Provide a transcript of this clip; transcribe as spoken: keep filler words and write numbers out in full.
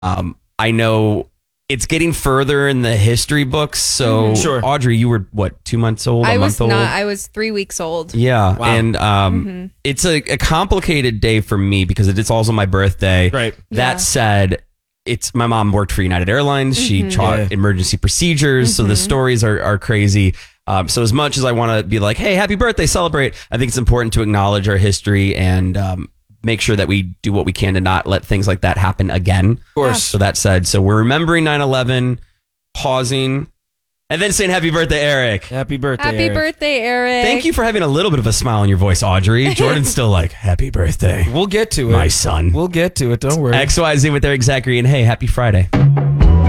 Um, I know it's getting further in the history books. So, Mm-hmm. Sure. Audrey, you were what, two months old? I a was month not. old? I was three weeks old. Yeah, Wow. and um, Mm-hmm. it's a, a complicated day for me because it's also my birthday. Right. That Yeah. said, it's my mom worked for United Airlines. She Mm-hmm. taught Yeah. emergency procedures, so the stories are are crazy. Um, so as much as I want to be like, hey, happy birthday, celebrate, I think it's important to acknowledge our history and um, make sure that we do what we can to not let things like that happen again. Of course. So that said, so we're remembering nine eleven, pausing, and then saying happy birthday, Eric. Happy birthday, Happy Eric. birthday, Eric. Thank you for having a little bit of a smile on your voice, Audrey. Jordan's still like, happy birthday, We'll get to it. my son. We'll get to it. Don't worry. X Y Z with Eric Zachary, and hey, happy Friday.